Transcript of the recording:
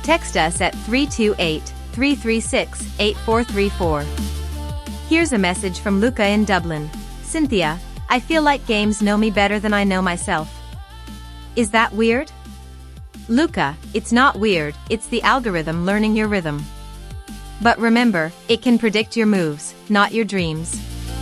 Text us at 328-336-8434. Here's a message from Luca in Dublin. Cynthia, I feel like games know me better than I know myself. Is that weird? Luca, it's not weird, it's the algorithm learning your rhythm. But remember, it can predict your moves, not your dreams.